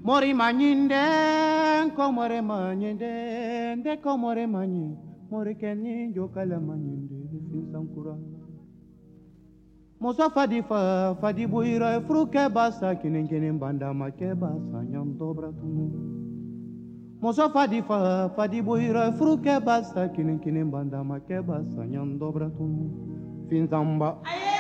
Mori manyinde, komore manyinde, de komore manyinde, mori kenyi jokala manyinde, finsankura. Mosa fadi buira, fruke basa, kinen banda make basa, nyam dobra tunu. Mosa fadi buira, fruke basa, kinen banda make basa, nyam dobra tunu. Finzamba.